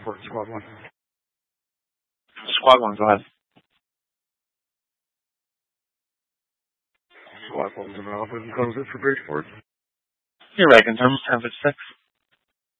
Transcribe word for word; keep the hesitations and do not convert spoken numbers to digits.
Bridgeport, Squad one. Squad one, go ahead. Squad one's an office and close it for Bridgeport. You're right, in terms ten fifty-six.